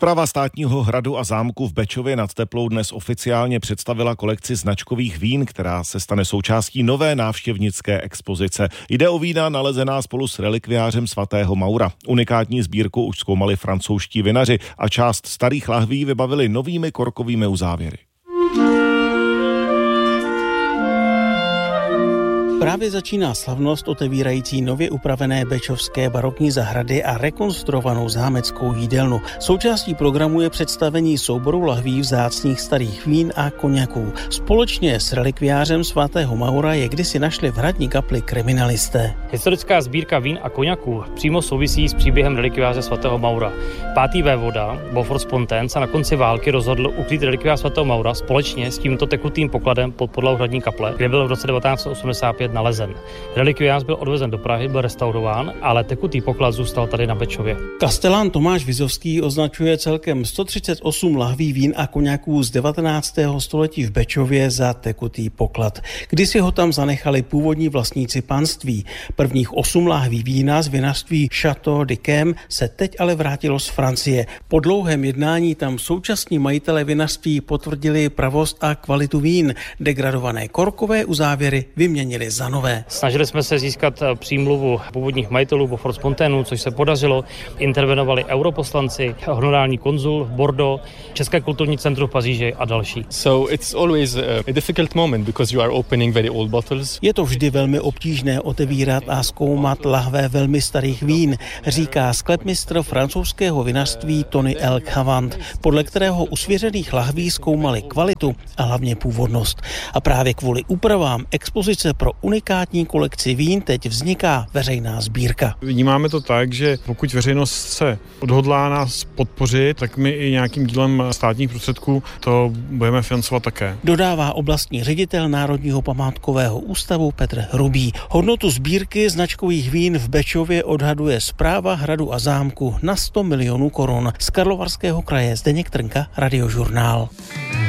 Úprava státního hradu a zámku v Bečově nad Teplou dnes oficiálně představila kolekci značkových vín, která se stane součástí nové návštěvnické expozice. Jde o vína nalezená spolu s relikviářem svatého Maura. Unikátní sbírku už zkoumali francouzští vinaři a část starých lahví vybavili novými korkovými uzávěry. Právě začíná slavnost otevírající nově upravené bečovské barokní zahrady a rekonstruovanou zámeckou jídelnu. Součástí programu je představení souboru lahví vzácných starých vín a koněků. Společně s relikviářem svatého Maura je kdysi našli v hradní kapli kriminalisté. Historická sbírka vín a koněků přímo souvisí s příběhem relikviáře svatého Maura. 5. vévoda Beaufort Spontaine se na konci války rozhodl ukrýt relikviář svatého Maura společně s tímto tekutým pokladem pod podlahu hradní kaple, kde byl v roce 1985 nalezen. Relikviář byl odvezen do Prahy, byl restaurován, ale tekutý poklad zůstal tady na Bečově. Kastelán Tomáš Vizovský označuje celkem 138 lahví vín a koněků z 19. století v Bečově za tekutý poklad. Kdysi ho tam zanechali původní vlastníci panství. Prvních 8 lahví vína z vinařství Château d'Yquem se teď ale vrátilo z Francie. Po dlouhém jednání tam současní majitelé vinařství potvrdili pravost a kvalitu vín. Degradované korkové uzávěry vyměnili za nové. Snažili jsme se získat přímluvu původních majitelů Beaufort Spontaineu, což se podařilo. Intervenovali europoslanci, honorální konzul v Bordeaux, České kulturní centrum v Paříži a další. So it's always a difficult moment because you are opening very old bottles. Je to vždy velmi obtížné otevírat a zkoumat lahve velmi starých vín, říká sklepmistr francouzského vinařství Tony Elk-Havant, podle kterého u svěřených lahví zkoumali kvalitu a hlavně původnost. A právě kvůli úpravám expozice pro unikátní kolekci vín teď vzniká veřejná sbírka. Vnímáme to tak, že pokud veřejnost se odhodlá nás podpořit, tak my i nějakým dílem státních prostředků to budeme financovat také. Dodává oblastní ředitel Národního památkového ústavu Petr Hrubý. Hodnotu sbírky značkových vín v Bečově odhaduje Správa hradu a zámku na 100 milionů korun. Z Karlovarského kraje Zdeněk Trnka, Radiožurnál.